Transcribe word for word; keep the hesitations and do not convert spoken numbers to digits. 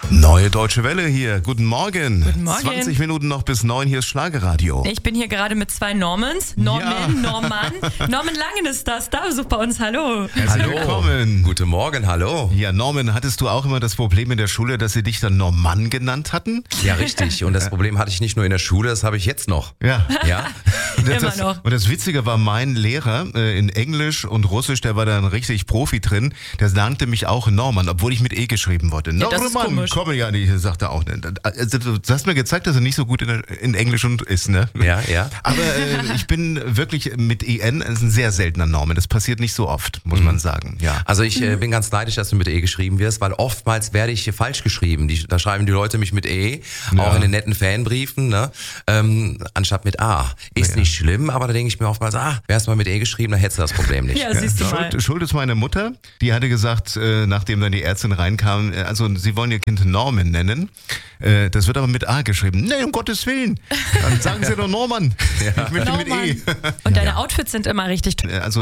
Neue Deutsche Welle hier. Guten Morgen. Guten Morgen. zwanzig Minuten noch bis neun. Hier ist Schlagerradio. Ich bin hier gerade mit zwei Normans. Norman, Ja. Norman. Norman Langen ist das. Da Besuch bei uns. Hallo. Herzlich willkommen. Guten Morgen, hallo. Ja, Norman, hattest du auch immer das Problem in der Schule, dass sie dich dann Norman genannt hatten? Ja, richtig. Und das Problem hatte ich nicht nur in der Schule, das habe ich jetzt noch. Ja. Ja? Und das, Immer das, noch. Und das Witzige war, mein Lehrer äh, in Englisch und Russisch, der war dann richtig Profi drin, der nannte mich auch Norman, obwohl ich mit E geschrieben wurde. Ja, das ist Norman, komisch. komm ja nicht, sagt er auch nicht. Also, du hast mir gezeigt, dass er nicht so gut in, in Englisch und ist, ne? Ja, ja. Aber äh, ich bin wirklich mit E N, das ist ein sehr seltener Norman. Das passiert nicht so oft, muss man sagen. Ja. Also ich äh, bin ganz neidisch, dass du mit E geschrieben wirst, weil oftmals werde ich falsch geschrieben. Die, da schreiben die Leute mich mit E, Ja. auch in den netten Fanbriefen, ne? ähm, anstatt mit A. Ist Ja. nicht schlimm, aber da denke ich mir oftmals, ah, wärst du mal mit E geschrieben, dann hättest du das Problem nicht. Ja, siehst du mal. Schuld, Schuld ist meine Mutter, die hatte gesagt, äh, nachdem dann die Ärztin reinkam, äh, also sie wollen ihr Kind Norman nennen, äh, das wird aber mit A geschrieben. Nee, um Gottes Willen, dann sagen sie doch Norman. Ich möchte mit E. Norman. Und deine Outfits sind immer richtig Äh, Also